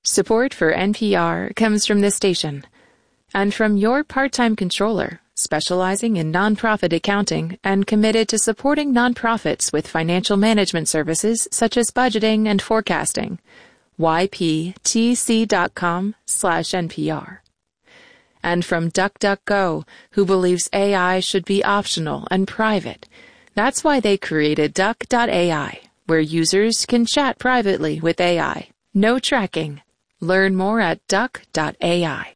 Support for NPR comes from this station and from your part-time controller, specializing in nonprofit accounting and committed to supporting nonprofits with financial management services such as budgeting and forecasting. yptc.com/NPR. And from DuckDuckGo, who believes AI should be optional and private. That's why they created Duck.ai, where users can chat privately with AI. No tracking. Learn more at Duck.ai.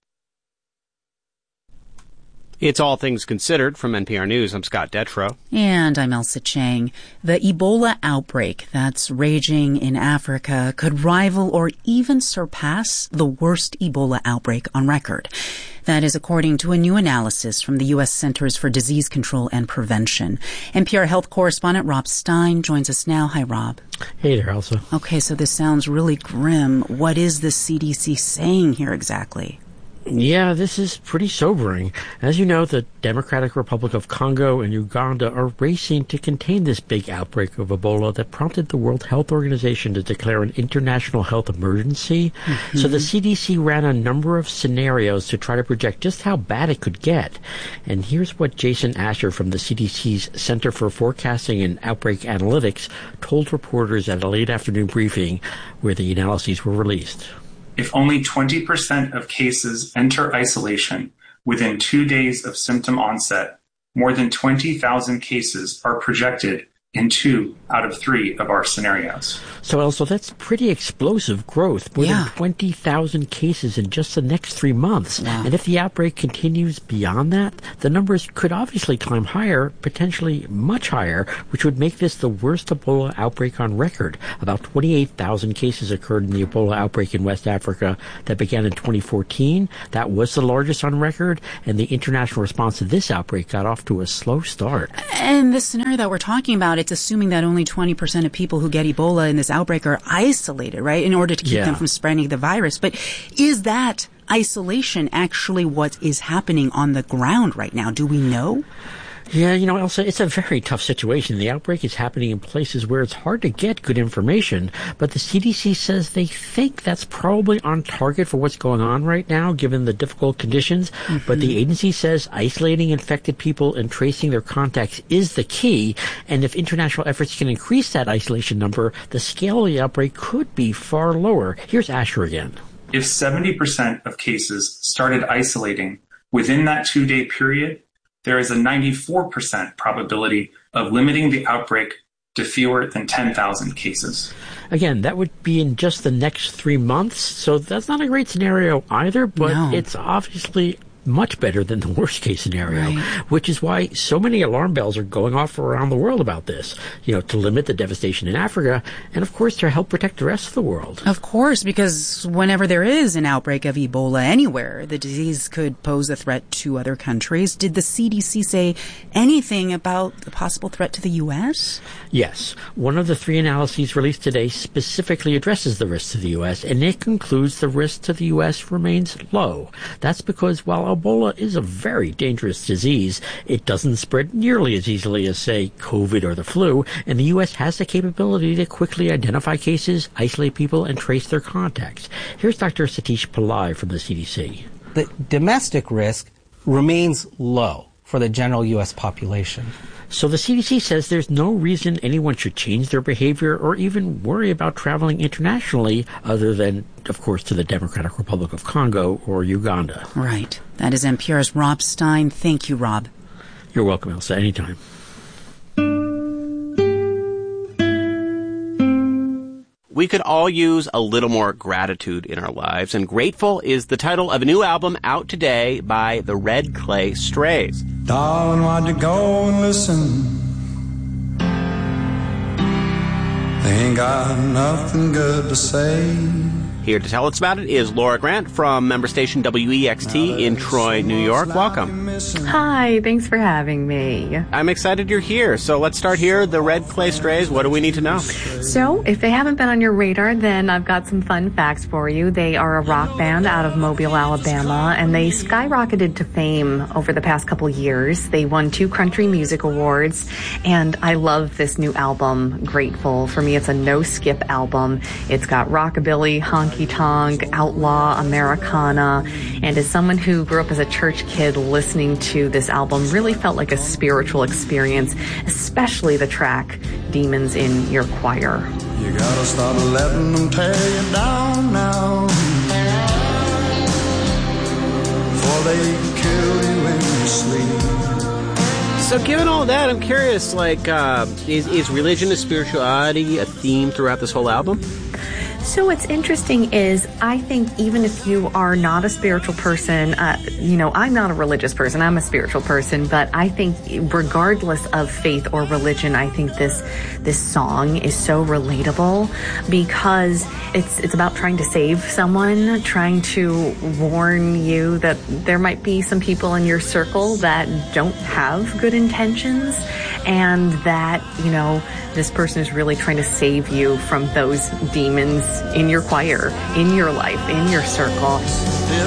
It's All Things Considered from NPR News. I'm Scott Detrow. And I'm Elsa Chang. The Ebola outbreak that's raging in Africa could rival or even surpass the worst Ebola outbreak on record. That is according to a new analysis from the U.S. Centers for Disease Control and Prevention. NPR health correspondent Rob Stein joins us now. Hi, Rob. Hey there, Elsa. Okay, so this sounds really grim. What is the CDC saying here exactly? Yeah, this is pretty sobering. As you know, the Democratic Republic of Congo and Uganda are racing to contain this big outbreak of Ebola that prompted the World Health Organization to declare an international health emergency. Mm-hmm. So the CDC ran a number of scenarios to try to project just how bad it could get. And here's what Jason Asher from the CDC's Center for Forecasting and Outbreak Analytics told reporters at a late afternoon briefing where the analyses were released. If only 20% of cases enter isolation within 2 days of symptom onset, more than 20,000 cases are projected in 2 out of 3 of our scenarios. So, Elsa, that's pretty explosive growth. More than 20,000 cases in just the next 3 months. Wow. And if the outbreak continues beyond that, the numbers could obviously climb higher, potentially much higher, which would make this the worst Ebola outbreak on record. About 28,000 cases occurred in the Ebola outbreak in West Africa that began in 2014. That was the largest on record, and the international response to this outbreak got off to a slow start. And the scenario that we're talking about, it's assuming that only 20% of people who get Ebola in this outbreak are isolated, right, in order to keep them from spreading the virus. But is that isolation actually what is happening on the ground right now? Do we know? Yeah, you know, Elsa, it's a very tough situation. The outbreak is happening in places where it's hard to get good information, but the CDC says they think that's probably on target for what's going on right now, given the difficult conditions. Mm-hmm. But the agency says isolating infected people and tracing their contacts is the key, and if international efforts can increase that isolation number, the scale of the outbreak could be far lower. Here's Asher again. If 70% of cases started isolating within that 2-day period, there is a 94% probability of limiting the outbreak to fewer than 10,000 cases. Again, that would be in just the next 3 months, so that's not a great scenario either, but it's obviously much better than the worst case scenario, which is why so many alarm bells are going off around the world about this, you know, to limit the devastation in Africa and, of course, to help protect the rest of the world. Of course, because whenever there is an outbreak of Ebola anywhere, the disease could pose a threat to other countries. Did the CDC say anything about the possible threat to the U.S.? Yes. One of the 3 analyses released today specifically addresses the risks to the U.S., and it concludes the risk to the U.S. remains low. That's because while Ebola is a very dangerous disease, it doesn't spread nearly as easily as, say, COVID or the flu, and the U.S. has the capability to quickly identify cases, isolate people, and trace their contacts. Here's Dr. Satish Pillai from the CDC. The domestic risk remains low for the general U.S. population. So the CDC says there's no reason anyone should change their behavior or even worry about traveling internationally other than, of course, to the Democratic Republic of Congo or Uganda. Right. That is NPR's Rob Stein. Thank you, Rob. You're welcome, Elsa. Anytime. We could all use a little more gratitude in our lives, and Grateful is the title of a new album out today by the Red Clay Strays. Darling, why'd you go and listen? They ain't got nothing good to say. Here to tell us about it is Laura Grant from member station WEXT in Troy, New York. Welcome. Hi, thanks for having me. I'm excited you're here. So let's start here. The Red Clay Strays, what do we need to know? So, if they haven't been on your radar, then I've got some fun facts for you. They are a rock band out of Mobile, Alabama, and they skyrocketed to fame over the past couple years. They won 2 country music awards, and I love this new album, Grateful. For me, it's a no-skip album. It's got rockabilly, honky honky-tonk, outlaw Americana. And as someone who grew up as a church kid, listening to this album really felt like a spiritual experience, especially the track Demons in Your Choir. You gotta stop letting them tear you down now, for they kill you in your sleep. So given all that, I'm curious, like, is religion and spirituality a theme throughout this whole album? So what's interesting is I think even if you are not a spiritual person, I'm not a religious person, I'm a spiritual person, but I think regardless of faith or religion, I think this song is so relatable because it's about trying to save someone, trying to warn you that there might be some people in your circle that don't have good intentions, and that, this person is really trying to save you from those demons in your choir, in your life, in your circle. If